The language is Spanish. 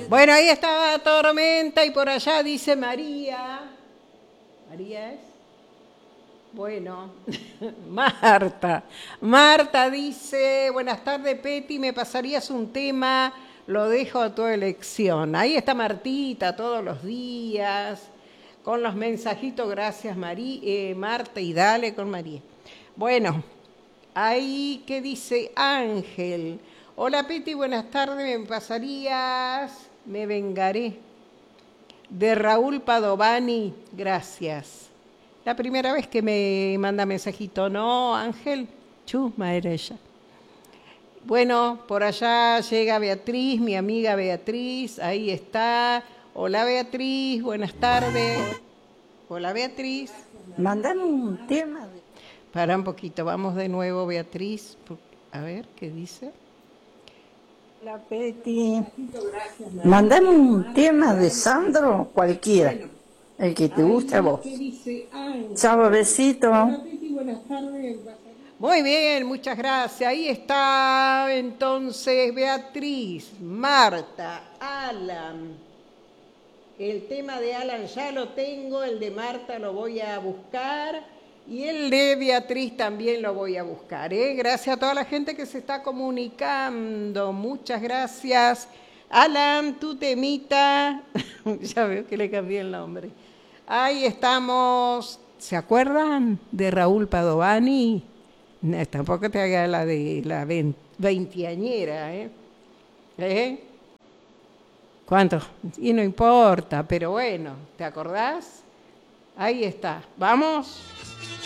Bueno, ahí estaba Tormenta y por allá dice María. ¿María es? Bueno, Marta. Marta dice, buenas tardes, Peti, ¿me pasarías un tema? Lo dejo a tu elección. Ahí está Martita todos los días, con los mensajitos, gracias Marta, y dale con María. Bueno, ahí que dice Ángel. Hola Peti, buenas tardes, ¿me pasarías? Me vengaré. De Raúl Padovani, gracias. La primera vez que me manda mensajito, ¿no, Ángel? Chusma era ella. Bueno, por allá llega Beatriz, mi amiga Beatriz, ahí está. Hola Beatriz, buenas tardes. Hola Beatriz. Mándame un tema. Para un poquito, vamos de nuevo Beatriz. A ver, ¿qué dice? La Peti. Mándame un tema de Sandro, cualquiera. El que te guste a vos. Chao, besito. Muy bien, muchas gracias. Ahí está entonces Beatriz, Marta, Alan. El tema de Alan ya lo tengo, el de Marta lo voy a buscar y el de Beatriz también lo voy a buscar. Gracias a toda la gente que se está comunicando. Muchas gracias. Alan, tu temita. Ya veo que le cambié el nombre. Ahí estamos. ¿Se acuerdan de Raúl Padovani? No, tampoco te haga la de la veinteañera, ¿eh? ¿Eh? ¿Cuánto? Y no importa, pero bueno, ¿te acordás? Ahí está. ¿Vamos?